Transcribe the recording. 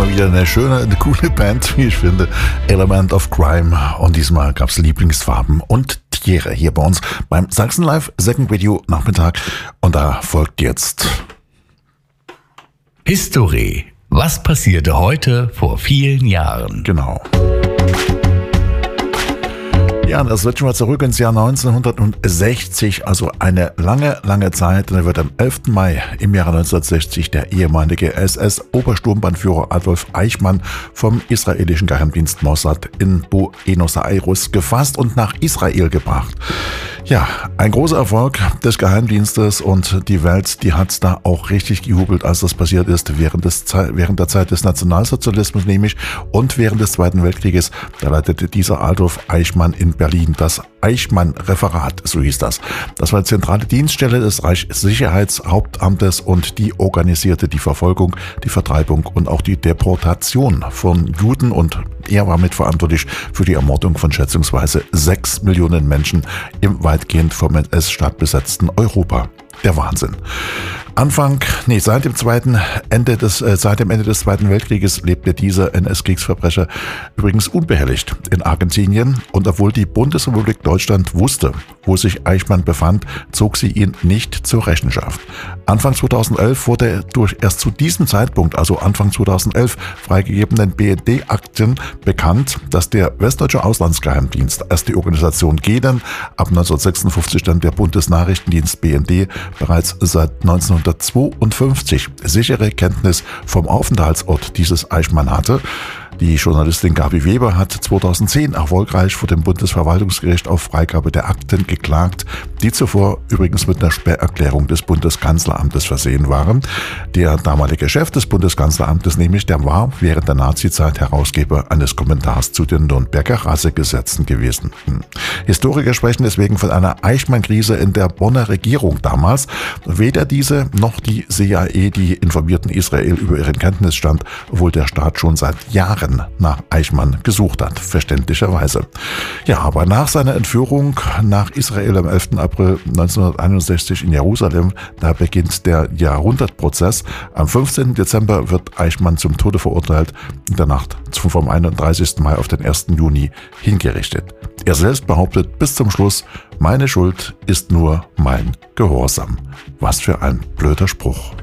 mal wieder eine schöne, eine coole Band, wie ich finde. Element of Crime. Und diesmal gab es Lieblingsfarben und Tiere hier bei uns beim Sachsen Live Second Video Nachmittag. Und da folgt jetzt History. Was passierte heute vor vielen Jahren? Genau. Ja, das wird schon mal zurück ins Jahr 1960, also eine lange, lange Zeit. Und da wird am 11. Mai im Jahre 1960 der ehemalige SS-Obersturmbannführer Adolf Eichmann vom israelischen Geheimdienst Mossad in Buenos Aires gefasst und nach Israel gebracht. Ja, ein großer Erfolg des Geheimdienstes und die Welt, die hat da auch richtig gejubelt, als das passiert ist, während der Zeit des Nationalsozialismus nämlich und während des Zweiten Weltkrieges. Da leitete dieser Adolf Eichmann in Berlin das Eichmann-Referat, so hieß das. Das war die zentrale Dienststelle des Reichssicherheitshauptamtes und die organisierte die Verfolgung, die Vertreibung und auch die Deportation von Juden und er war mitverantwortlich für die Ermordung von schätzungsweise 6 Millionen Menschen im weitgehend vom NS-Staat besetzten Europa. Der Wahnsinn. Seit dem Ende des Zweiten Weltkrieges lebte dieser NS-Kriegsverbrecher übrigens unbehelligt in Argentinien und obwohl die Bundesrepublik Deutschland wusste, wo sich Eichmann befand, zog sie ihn nicht zur Rechenschaft. Anfang 2011 wurde durch erst zu diesem Zeitpunkt, also Anfang 2011, freigegebenen BND-Akten bekannt, dass der Westdeutsche Auslandsgeheimdienst, erst die Organisation GEDEN, ab 1956 dann der Bundesnachrichtendienst BND, bereits seit 1952 sichere Kenntnis vom Aufenthaltsort dieses Eichmann hatte. Die Journalistin Gabi Weber hat 2010 erfolgreich vor dem Bundesverwaltungsgericht auf Freigabe der Akten geklagt, die zuvor übrigens mit einer Sperrerklärung des Bundeskanzleramtes versehen waren. Der damalige Chef des Bundeskanzleramtes nämlich, der war während der Nazizeit Herausgeber eines Kommentars zu den Nürnberger Rassegesetzen gewesen. Historiker sprechen deswegen von einer Eichmann-Krise in der Bonner Regierung damals. Weder diese noch die CIA, die informierten Israel über ihren Kenntnisstand, obwohl der Staat schon seit Jahren nach Eichmann gesucht hat, verständlicherweise. Ja, aber nach seiner Entführung nach Israel am 11. April 1961 in Jerusalem, da beginnt der Jahrhundertprozess. Am 15. Dezember wird Eichmann zum Tode verurteilt, in der Nacht vom 31. Mai auf den 1. Juni hingerichtet. Er selbst behauptet bis zum Schluss, meine Schuld ist nur mein Gehorsam. Was für ein blöder Spruch.